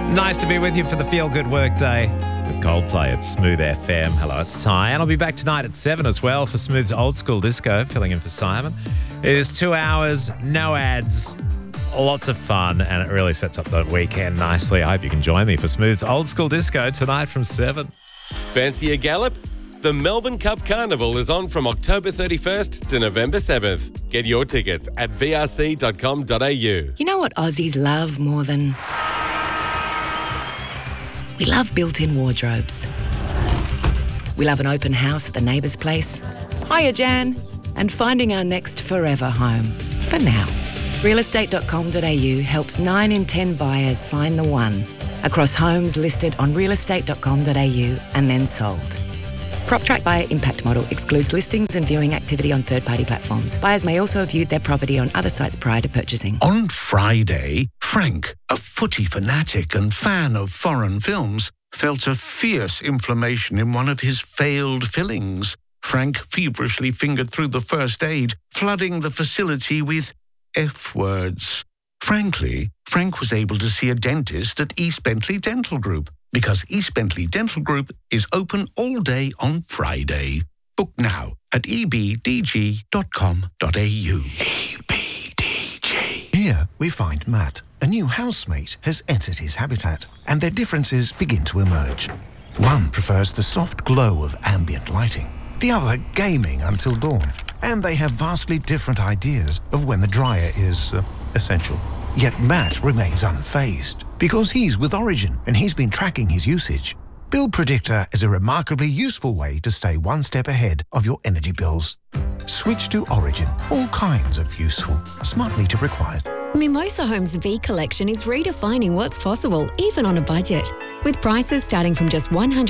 Nice to be with you for the Feel Good Work Day with Coldplay at Smooth FM. Hello, it's Ty, and I'll be back tonight at 7 as well for Smooth's Old School Disco, filling in for Simon. It is 2 hours, no ads, lots of fun, and it really sets up the weekend nicely. I hope you can join me for Smooth's Old School Disco tonight from 7. Fancy a gallop? The Melbourne Cup Carnival is on from October 31st to November 7th. Get your tickets at vrc.com.au. You know what Aussies love more than... We love built-in wardrobes. We love an open house at the neighbour's place. Hiya, Jan. And finding our next forever home. For now. Realestate.com.au helps 9 in 10 buyers find the one across homes listed on realestate.com.au and then sold. PropTrack Buyer Impact Model excludes listings and viewing activity on third-party platforms. Buyers may also have viewed their property on other sites prior to purchasing. On Friday, Frank, a footy fanatic and fan of foreign films, felt a fierce inflammation in one of his failed fillings. Frank feverishly fingered through the first aid, flooding the facility with F-words. Frankly, Frank was able to see a dentist at East Bentley Dental Group, because East Bentley Dental Group is open all day on Friday. Book now at ebdg.com.au. EBDG. Here we find Matt. A new housemate has entered his habitat, and their differences begin to emerge. One prefers the soft glow of ambient lighting, the other gaming until dawn, and they have vastly different ideas of when the dryer is essential. Yet Matt remains unfazed because he's with Origin and he's been tracking his usage. Bill Predictor is a remarkably useful way to stay one step ahead of your energy bills. Switch to Origin. All kinds of useful. Smart meter required. Mimosa Homes V Collection is redefining what's possible, even on a budget. With prices starting from just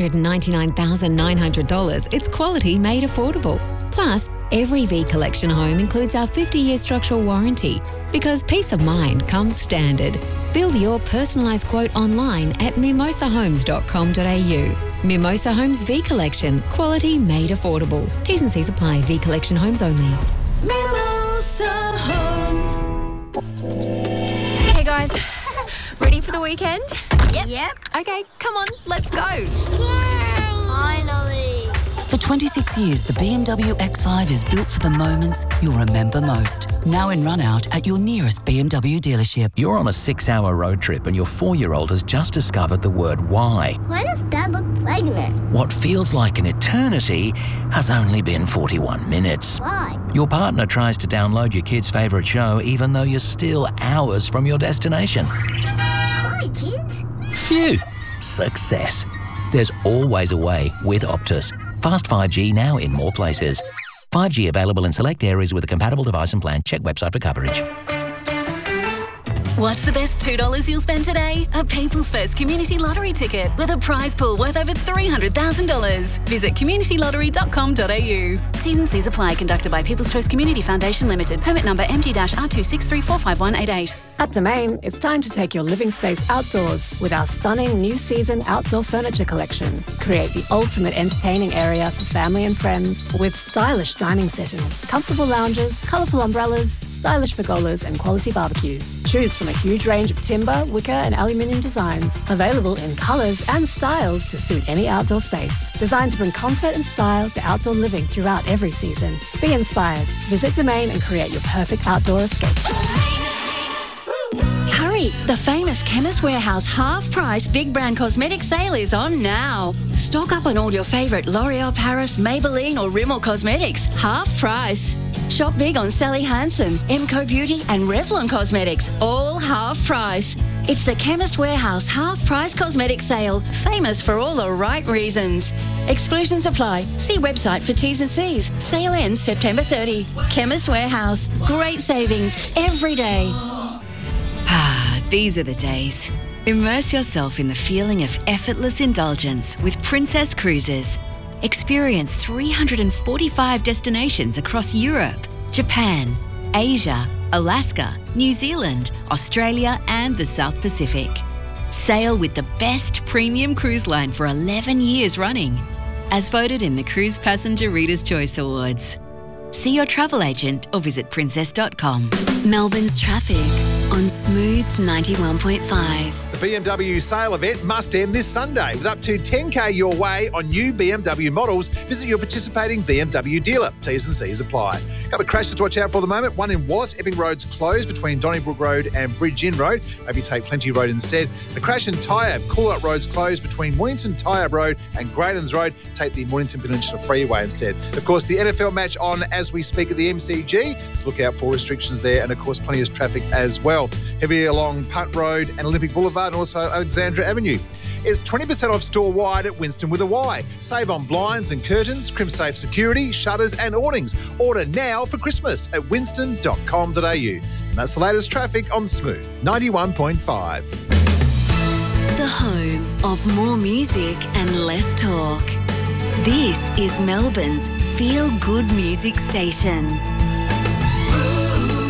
$199,900, it's quality made affordable. Plus, every V Collection home includes our 50-year structural warranty, because peace of mind comes standard. Build your personalised quote online at mimosahomes.com.au. Mimosa Homes V Collection. Quality made affordable. T's and C's apply. V Collection homes only. Mimosa Homes. Hey guys, ready for the weekend? Yep. Okay, come on, let's go. Yay! Finally. For 26 years, the BMW X5 is built for the moments you'll remember most. Now in run-out at your nearest BMW dealership. You're on a 6-hour road trip and your 4-year-old has just discovered the word why. Why does Dad look pregnant? What feels like an eternity has only been 41 minutes. Why? Your partner tries to download your kid's favourite show even though you're still hours from your destination. Hi, kids. Phew! Success. There's always a way with Optus. Fast 5G now in more places. 5G available in select areas with a compatible device and plan. Check website for coverage. What's the best $2 you'll spend today? A People's First Community Lottery ticket with a prize pool worth over $300,000. Visit communitylottery.com.au. T's and C's apply. Conducted by People's Choice Community Foundation Limited. Permit number MG-R263451188. At Domain, it's time to take your living space outdoors with our stunning new season outdoor furniture collection. Create the ultimate entertaining area for family and friends with stylish dining settings, comfortable lounges, colourful umbrellas, stylish pergolas and quality barbecues. Choose from a huge range of timber, wicker and aluminium designs, available in colours and styles to suit any outdoor space. Designed to bring comfort and style to outdoor living throughout every season. Be inspired. Visit Domain and create your perfect outdoor escape. Hurry! The famous Chemist Warehouse half-price big brand cosmetic sale is on now. Stock up on all your favourite L'Oreal Paris, Maybelline or Rimmel cosmetics. Half price. Shop big on Sally Hansen, Emco Beauty and Revlon Cosmetics. All half price. It's the Chemist Warehouse half-price cosmetic sale. Famous for all the right reasons. Exclusions apply. See website for T's and C's. Sale ends September 30. Chemist Warehouse. Great savings every day. These are the days. Immerse yourself in the feeling of effortless indulgence with Princess Cruises. Experience 345 destinations across Europe, Japan, Asia, Alaska, New Zealand, Australia and the South Pacific. Sail with the best premium cruise line for 11 years running, as voted in the Cruise Passenger Reader's Choice Awards. See your travel agent or visit princess.com. Melbourne's traffic. on Smooth 91.5. The BMW sale event must end this Sunday. With up to $10,000 your way on new BMW models, visit your participating BMW dealer. T's and C's apply. A couple of crashes to watch out for the moment. One in Wallet. Epping Road's closed between Donnybrook Road and Bridge Inn Road. Maybe take Plenty Road instead. The crash in Tyab. Call-out Road's closed between Mornington Tyab Road and Graydons Road. Take the Mornington Peninsula Freeway instead. Of course, the NFL match on as we speak at the MCG. So look out for restrictions there, and of course plenty of traffic as well. Heavy along Punt Road and Olympic Boulevard and also Alexandra Avenue. It's 20% off store-wide at Winston with a Y. Save on blinds and curtains, CrimSafe security, shutters and awnings. Order now for Christmas at winston.com.au. And that's the latest traffic on Smooth 91.5. The home of more music and less talk. This is Melbourne's feel-good music station. Smooth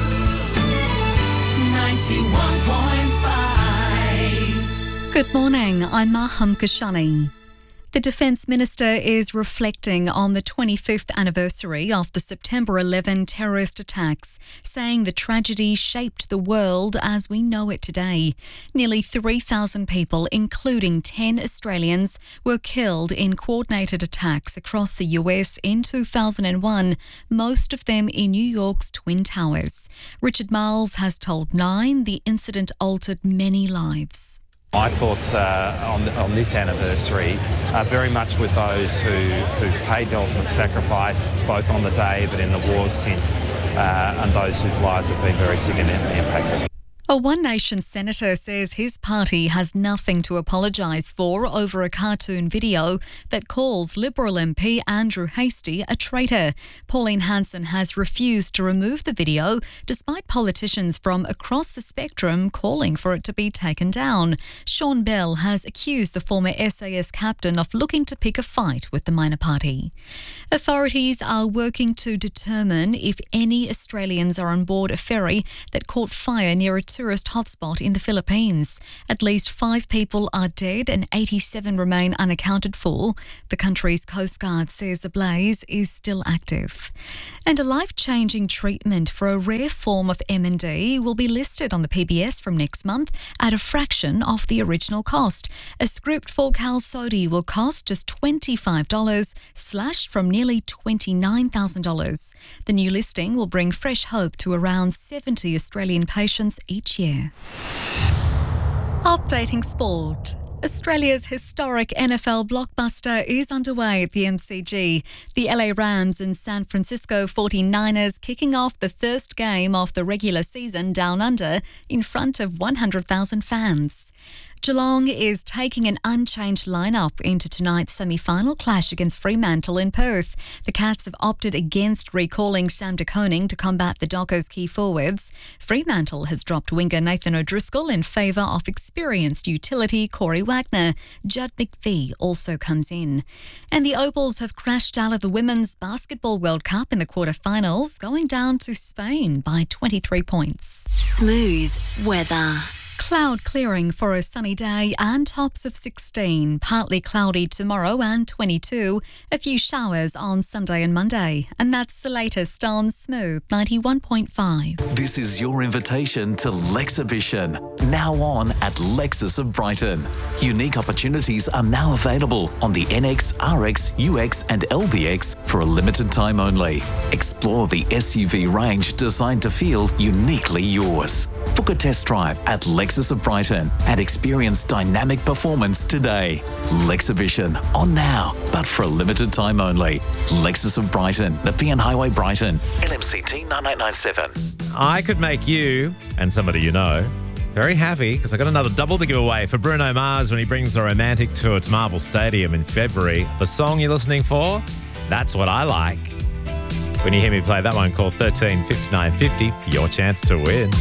91.5. Good morning, I'm Maham Kashani. The Defence Minister is reflecting on the 25th anniversary of the September 11 terrorist attacks, saying the tragedy shaped the world as we know it today. Nearly 3,000 people, including 10 Australians, were killed in coordinated attacks across the US in 2001, most of them in New York's Twin Towers. Richard Miles has told Nine the incident altered many lives. My thoughts on this anniversary are very much with those who paid the ultimate sacrifice, both on the day but in the wars since, and those whose lives have been very significantly impacted. A One Nation senator says his party has nothing to apologise for over a cartoon video that calls Liberal MP Andrew Hastie a traitor. Pauline Hanson has refused to remove the video despite politicians from across the spectrum calling for it to be taken down. Sean Bell has accused the former SAS captain of looking to pick a fight with the minor party. Authorities are working to determine if any Australians are on board a ferry that caught fire near a tourist hotspot in the Philippines. At least 5 people are dead and 87 remain unaccounted for. The country's Coast Guard says the blaze is still active. And a life-changing treatment for a rare form of MND will be listed on the PBS from next month at a fraction of the original cost. A script for Qalsody will cost just $25, slashed from nearly $29,000. The new listing will bring fresh hope to around 70 Australian patients each year. Updating sport. Australia's historic NFL blockbuster is underway at the MCG. The LA Rams and San Francisco 49ers kicking off the first game of the regular season down under in front of 100,000 fans. Geelong is taking an unchanged lineup into tonight's semi-final clash against Fremantle in Perth. The Cats have opted against recalling Sam De Koning to combat the Dockers' key forwards. Fremantle has dropped winger Nathan O'Driscoll in favour of experienced utility Corey Wagner. Judd McVie also comes in. And the Opals have crashed out of the Women's Basketball World Cup in the quarter-finals, going down to Spain by 23 points. Smooth weather. Cloud clearing for a sunny day and tops of 16. Partly cloudy tomorrow and 22. A few showers on Sunday and Monday. And that's the latest on Smooth 91.5. This is your invitation to Lexibition, now on at Lexus of Brighton. Unique opportunities are now available on the NX, RX, UX and LBX for a limited time only. Explore the SUV range designed to feel uniquely yours. Book a test drive at Lexus of Brighton and experience dynamic performance today. Lexibition, on now, but for a limited time only. Lexus of Brighton, Nepean Highway, Brighton, LMCT 9897. I could make you, and somebody you know, very happy because I got another double to give away for Bruno Mars when he brings the Romantic Tour to Marvel Stadium in February. The song you're listening for, That's What I Like. When you hear me play that one, call 13 59 50 for your chance to win.